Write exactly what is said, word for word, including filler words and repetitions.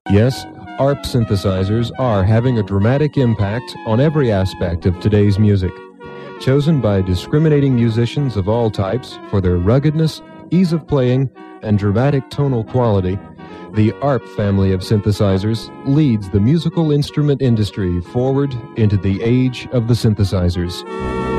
Yes, A R P synthesizers are having a dramatic impact on every aspect of today's music. Chosen by discriminating musicians of all types for their ruggedness, ease of playing, and dramatic tonal quality, the A R P family of synthesizers leads the musical instrument industry forward into the age of the synthesizers.